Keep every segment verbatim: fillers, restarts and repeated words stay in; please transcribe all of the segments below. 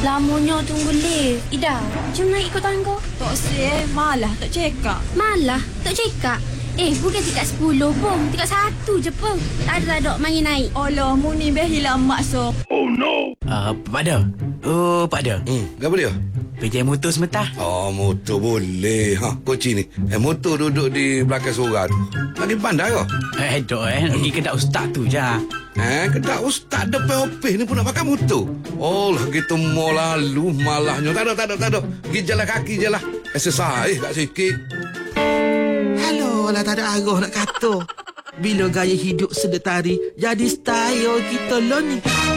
Lamanya tunggu lift. Ida, jom naik ikut tangga. Tak sih, malah tak cekak. Malah, tak cekak. Eh, bukan tingkat sepuluh pun. Tingkat satu je pun. Tak ada, tak ada. Mari naik. Allah, mu ni beh hilang mak so. Oh no. Uh, Pak Ada. Oh, Pak Ada. Hmm, apa dia? Pinjam motor sebentar. Oh, motor boleh. Ha, kunci ni. Eh, motor duduk di belakang sorang tu. Lagi pandai kau? Eh, dok eh. Pergi kedai ustaz tu je. Eh, kedai ustaz depan opis ni pun nak pakai motor. Oh, lah gitu mau lalu malahnya. Tak ada, tak ada, tak ada. Pergi jalan kaki je lah. Exercise kat sikit. Halo lah, tak ada arah nak kata. Bila gaya hidup sedentari jadi style kita lo ni.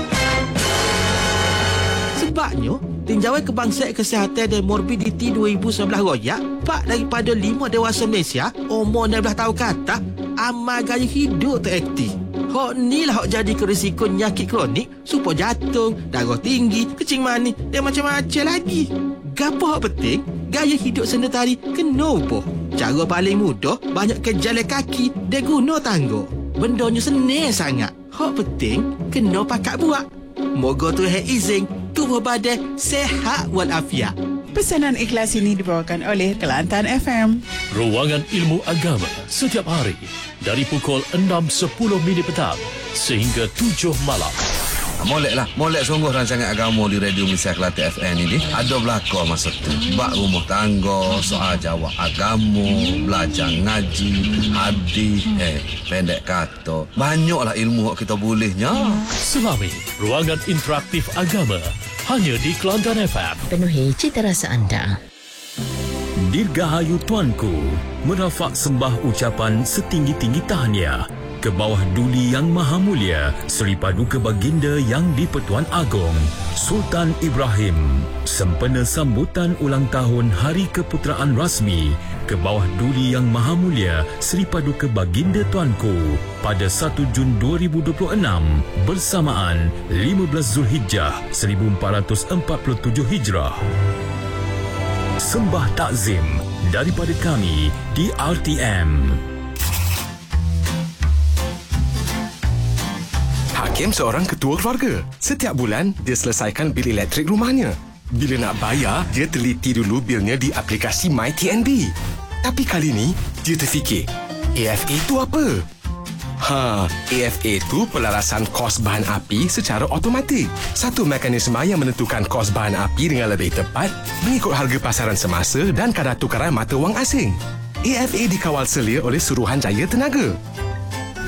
Sebabnya, Tinjauan Kebangsaan Kesihatan dan Morbiditi dua ribu sembilan belas royak, empat daripada lima dewasa Malaysia umur enam belas tahun ke atas amal gaya hidup teraktif. Hak ni lah hak jadi kerisiko penyakit kronik, supaya jantung, darah tinggi, kencing manis dan macam-macam lagi. Gapo hak penting? Gaya hidup sedentari kena ubah. Cara paling mudah, banyakkan jalan kaki dan guna tangga. Bendanya senang sangat. Hak penting, kena pakat buat. Moga Tuhan izin, tubuh badan sehat walafiat. Pesanan ikhlas ini dibawakan oleh Kelantan F M. Ruangan Ilmu Agama setiap hari dari pukul enam sepuluh minit petang sehingga tujuh malam. Molek lah, molek sungguh rancangan agama di Radio Malaysia Kelantan F M ini. Ada belakang masa tu. Bak rumah tangga, soal jawab agama, belajar ngaji, hadis, eh, pendek kata. Banyaklah ilmu yang kita bolehnya. Selami Ruangan Interaktif Agama hanya di Kelantan F M. Penuhi cita rasa anda. Dirgahayu Tuanku, merafak sembah ucapan setinggi-tinggi tahniah ke bawah Duli Yang Maha Mulia Seri Paduka Baginda Yang di-Pertuan Agong Sultan Ibrahim, sempena sambutan ulang tahun Hari Keputeraan Rasmi ke bawah Duli Yang Maha Mulia Seri Paduka Baginda Tuanku pada satu Jun dua ribu dua puluh enam bersamaan lima belas Zulhijjah seribu empat ratus empat puluh tujuh Hijrah. Sembah takzim daripada kami di R T M. Hakim seorang ketua keluarga. Setiap bulan, dia selesaikan bil elektrik rumahnya. Bila nak bayar, dia teliti dulu bilnya di aplikasi MyTNB. Tapi kali ni, dia terfikir, A F A tu apa? Ha, A F A tu pelarasan kos bahan api secara automatik. Satu mekanisme yang menentukan kos bahan api dengan lebih tepat mengikut harga pasaran semasa dan kadar tukaran mata wang asing. A F A dikawal selia oleh Suruhanjaya Tenaga.